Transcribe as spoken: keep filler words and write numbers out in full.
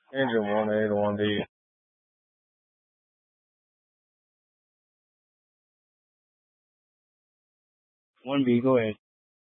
Engine one A to one B. one B, go ahead.